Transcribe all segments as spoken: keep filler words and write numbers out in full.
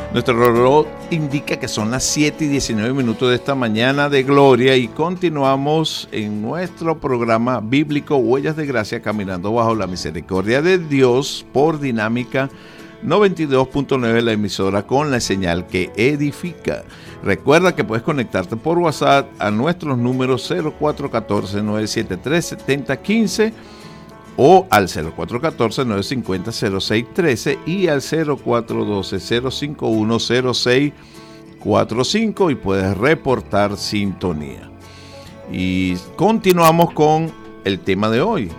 Nuestro reloj indica que son las siete y diecinueve minutos de esta mañana de gloria y continuamos en nuestro programa bíblico Huellas de Gracia, caminando bajo la misericordia de Dios por Dinámica noventa y dos punto nueve, la emisora con la señal que edifica. Recuerda que puedes conectarte por WhatsApp a nuestros números cero cuatro uno cuatro, nueve siete tres, siete cero uno cinco o al cero cuatro uno cuatro, nueve cinco cero, cero seis uno tres y al cero cuatro uno dos, cero cinco uno, cero seis cuatro cinco y puedes reportar sintonía. Y continuamos con el tema de hoy.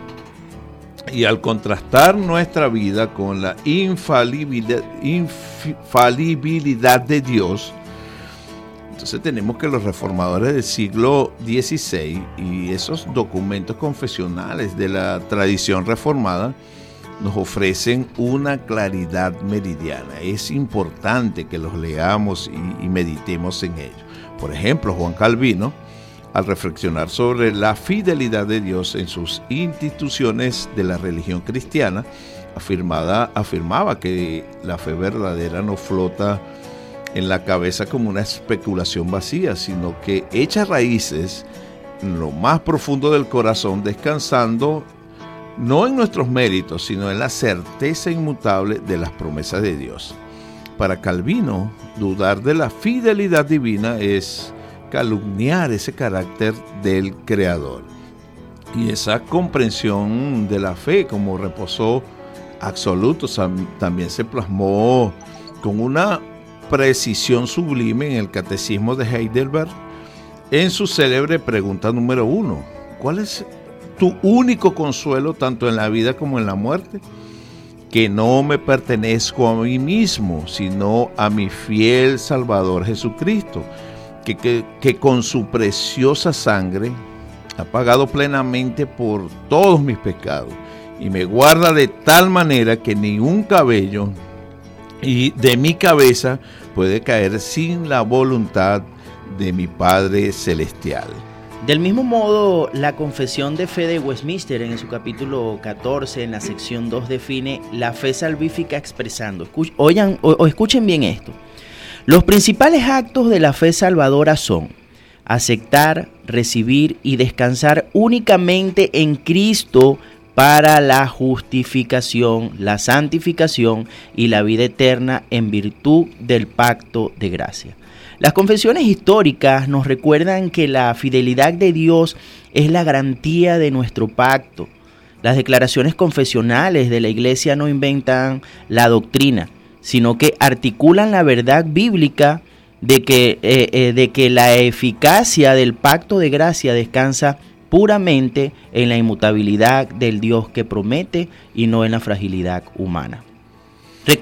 Y al contrastar nuestra vida con la infalibilidad, infalibilidad de Dios, entonces tenemos que los reformadores del siglo dieciséis y esos documentos confesionales de la tradición reformada nos ofrecen una claridad meridiana. Es importante que los leamos y, y meditemos en ellos. Por ejemplo, Juan Calvino, al reflexionar sobre la fidelidad de Dios en sus instituciones de la religión cristiana, afirmada, afirmaba que la fe verdadera no flota en la cabeza como una especulación vacía, sino que echa raíces en lo más profundo del corazón, descansando no en nuestros méritos, sino en la certeza inmutable de las promesas de Dios. Para Calvino, dudar de la fidelidad divina es calumniar ese carácter del Creador. Y esa comprensión de la fe como reposo absoluto también se plasmó con una precisión sublime en el Catecismo de Heidelberg, en su célebre pregunta número uno: ¿cuál es tu único consuelo tanto en la vida como en la muerte? Que no me pertenezco a mí mismo, sino a mi fiel Salvador Jesucristo, que, que, que con su preciosa sangre ha pagado plenamente por todos mis pecados y me guarda de tal manera que ni un cabello y de mi cabeza puede caer sin la voluntad de mi Padre Celestial. Del mismo modo, la Confesión de Fe de Westminster en su capítulo catorce, en la sección dos, define la fe salvífica expresando, escuch, oigan, o, o escuchen bien esto: los principales actos de la fe salvadora son aceptar, recibir y descansar únicamente en Cristo para la justificación, la santificación y la vida eterna en virtud del pacto de gracia. Las confesiones históricas nos recuerdan que la fidelidad de Dios es la garantía de nuestro pacto. Las declaraciones confesionales de la Iglesia no inventan la doctrina, sino que articulan la verdad bíblica de que, eh, eh, de que la eficacia del pacto de gracia descansa puramente en la inmutabilidad del Dios que promete y no en la fragilidad humana. Rec-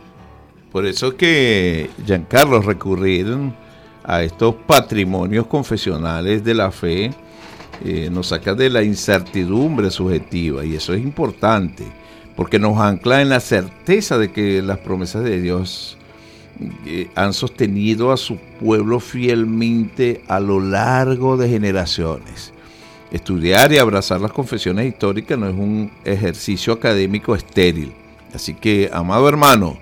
Por eso que, Giancarlo, recurrir a estos patrimonios confesionales de la fe eh, nos saca de la incertidumbre subjetiva, y eso es importante, porque nos ancla en la certeza de que las promesas de Dios eh, han sostenido a su pueblo fielmente a lo largo de generaciones. Estudiar y abrazar las confesiones históricas no es un ejercicio académico estéril. Así que, amado hermano,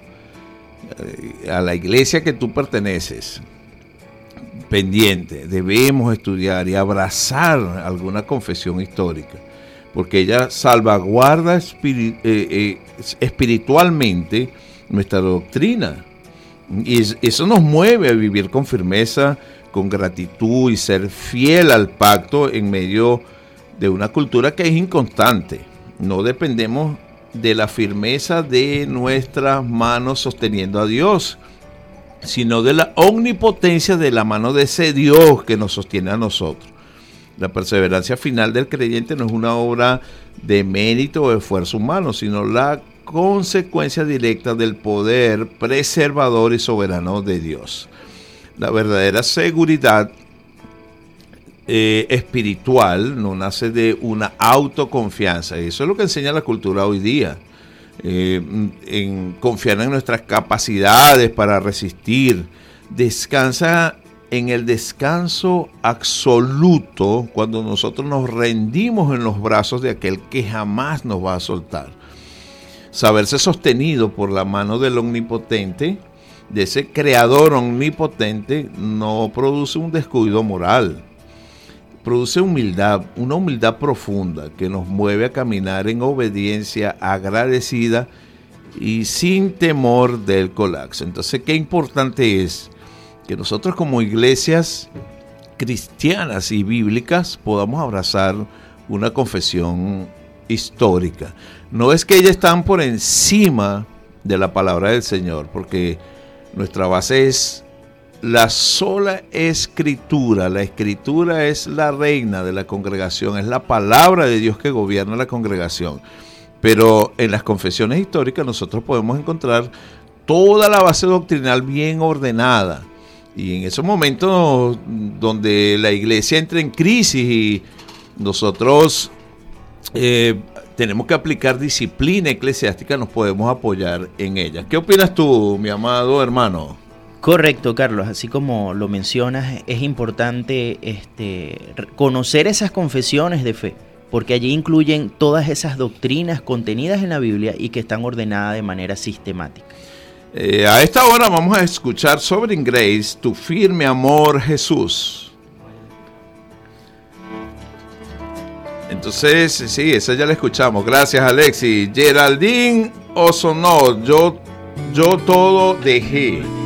a la iglesia que tú perteneces, pendiente, debemos estudiar y abrazar alguna confesión histórica, porque ella salvaguarda espiri- eh, eh, espiritualmente nuestra doctrina. Y eso nos mueve a vivir con firmeza, con gratitud y ser fiel al pacto en medio de una cultura que es inconstante. No dependemos de la firmeza de nuestras manos sosteniendo a Dios, sino de la omnipotencia de la mano de ese Dios que nos sostiene a nosotros. La perseverancia final del creyente no es una obra de mérito o esfuerzo humano, sino la consecuencia directa del poder preservador y soberano de Dios. La verdadera seguridad eh, espiritual no nace de una autoconfianza. Eso es lo que enseña la cultura hoy día. Eh, en confiar en nuestras capacidades para resistir. Descansa en el descanso absoluto cuando nosotros nos rendimos en los brazos de aquel que jamás nos va a soltar. Saberse sostenido por la mano del Omnipotente de ese creador omnipotente no produce un descuido moral. Produce humildad, una humildad profunda que nos mueve a caminar en obediencia agradecida y sin temor del colapso. Entonces, qué importante es que nosotros como iglesias cristianas y bíblicas podamos abrazar una confesión histórica. No es que ellas están por encima de la palabra del Señor, porque nuestra base es la sola escritura. La escritura es la reina de la congregación, es la palabra de Dios que gobierna la congregación. Pero en las confesiones históricas nosotros podemos encontrar toda la base doctrinal bien ordenada. Y en esos momentos donde la iglesia entra en crisis y nosotros eh, tenemos que aplicar disciplina eclesiástica, nos podemos apoyar en ella. ¿Qué opinas tú, mi amado hermano? Correcto, Carlos, así como lo mencionas, es importante este, conocer esas confesiones de fe, porque allí incluyen todas esas doctrinas contenidas en la Biblia y que están ordenadas de manera sistemática. Eh, a esta hora vamos a escuchar Sovereign Grace, Tu firme amor, Jesús. Entonces, sí, esa ya la escuchamos. Gracias, Alexis. Geraldine Osonó, yo, yo todo dejé.